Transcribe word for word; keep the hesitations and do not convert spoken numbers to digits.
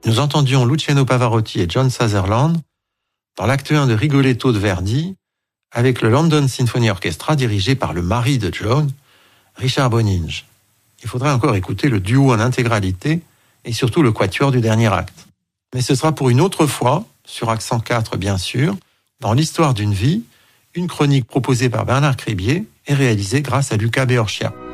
nous entendions Luciano Pavarotti et John Sutherland dans l'acte un de Rigoletto de Verdi, avec le London Symphony Orchestra dirigé par le mari de Joan, Richard Boninge. Il faudra encore écouter le duo en intégralité et surtout le quatuor du dernier acte. Mais ce sera pour une autre fois, sur Accent quatre bien sûr, dans l'histoire d'une vie, une chronique proposée par Bernard Cribier et réalisée grâce à Lucas Beorchia.